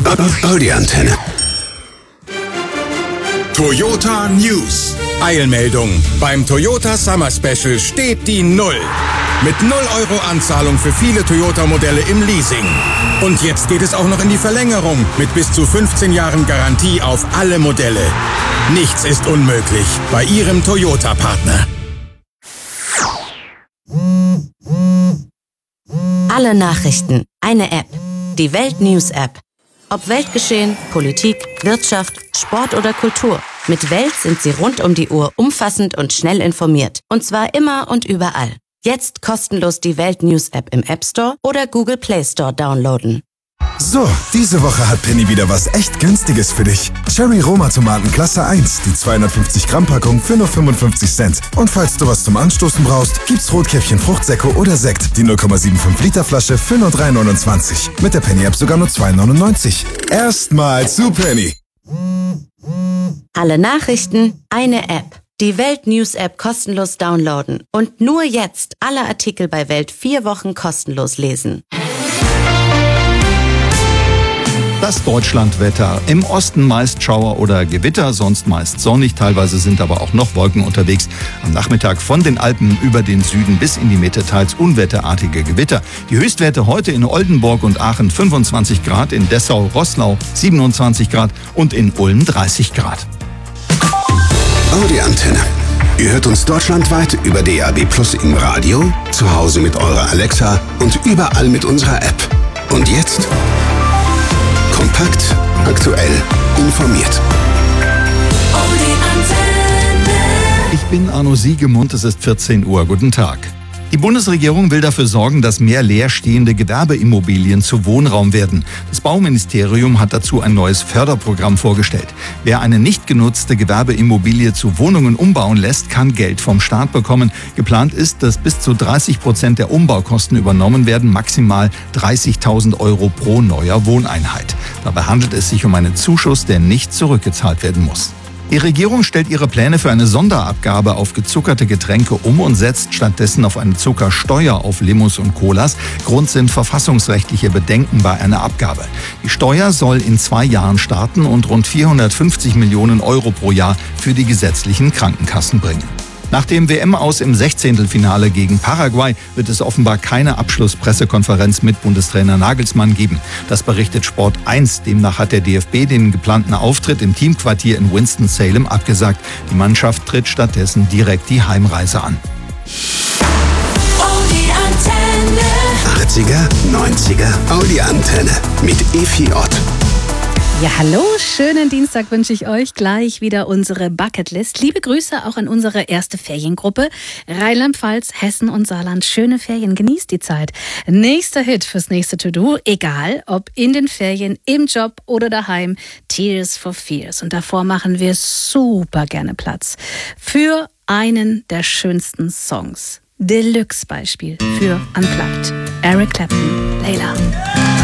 Die Antenne. Toyota News. Eilmeldung. Beim Toyota Summer Special steht die Null. Mit 0 € Anzahlung für viele Toyota-Modelle im Leasing. Und jetzt geht es auch noch in die Verlängerung mit bis zu 15 Jahren Garantie auf alle Modelle. Nichts ist unmöglich bei Ihrem Toyota-Partner. Alle Nachrichten, eine App. Die Welt News App. Ob Weltgeschehen, Politik, Wirtschaft, Sport oder Kultur. Mit Welt sind Sie rund um die Uhr umfassend und schnell informiert. Und zwar immer und überall. Jetzt kostenlos die Welt News App im App Store oder Google Play Store downloaden. So, diese Woche hat Penny wieder was echt Günstiges für dich. Cherry Roma Tomaten Klasse 1, die 250 Gramm Packung für nur 55 Cent. Und falls du was zum Anstoßen brauchst, gibt's Rotkäppchen Fruchtsäcke oder Sekt, die 0,75 Liter Flasche für nur 3,29. Mit der Penny App sogar nur 2,99. Erstmal zu Penny. Alle Nachrichten, eine App. Die Welt News App kostenlos downloaden. Und nur jetzt alle Artikel bei Welt 4 Wochen kostenlos lesen. Das Deutschlandwetter. Im Osten meist Schauer oder Gewitter, sonst meist sonnig. Teilweise sind aber auch noch Wolken unterwegs. Am Nachmittag von den Alpen über den Süden bis in die Mitte teils unwetterartige Gewitter. Die Höchstwerte heute in Oldenburg und Aachen 25 Grad, in Dessau-Roßlau 27 Grad und in Ulm 30 Grad. Die Antenne. Ihr hört uns deutschlandweit über DAB+ im Radio, zu Hause mit eurer Alexa und überall mit unserer App. Und jetzt kompakt, aktuell, informiert. Ich bin Arno Siegemund, es ist 14 Uhr. Guten Tag. Die Bundesregierung will dafür sorgen, dass mehr leerstehende Gewerbeimmobilien zu Wohnraum werden. Das Bauministerium hat dazu ein neues Förderprogramm vorgestellt. Wer eine nicht genutzte Gewerbeimmobilie zu Wohnungen umbauen lässt, kann Geld vom Staat bekommen. Geplant ist, dass bis zu 30% der Umbaukosten übernommen werden, maximal 30.000 € pro neuer Wohneinheit. Dabei handelt es sich um einen Zuschuss, der nicht zurückgezahlt werden muss. Die Regierung stellt ihre Pläne für eine Sonderabgabe auf gezuckerte Getränke um und setzt stattdessen auf eine Zuckersteuer auf Limos und Colas. Grund sind verfassungsrechtliche Bedenken bei einer Abgabe. Die Steuer soll in 2 Jahren starten und rund 450 Millionen € pro Jahr für die gesetzlichen Krankenkassen bringen. Nach dem WM-Aus im 16. Gegen Paraguay wird es offenbar keine Abschlusspressekonferenz mit Bundestrainer Nagelsmann geben. Das berichtet Sport 1. Demnach hat der DFB den geplanten Auftritt im Teamquartier in Winston-Salem abgesagt. Die Mannschaft tritt stattdessen direkt die Heimreise an. Die Antenne. 80er, 90er, Die Antenne mit Efi Ott. Ja, hallo, schönen Dienstag wünsche ich euch. Gleich wieder unsere Bucketlist. Liebe Grüße auch an unsere erste Feriengruppe. Rheinland-Pfalz, Hessen und Saarland. Schöne Ferien, genießt die Zeit. Nächster Hit fürs nächste To-Do, egal ob in den Ferien, im Job oder daheim. Tears for Fears. Und davor machen wir super gerne Platz für einen der schönsten Songs. Deluxe-Beispiel für Unplugged. Eric Clapton, Layla.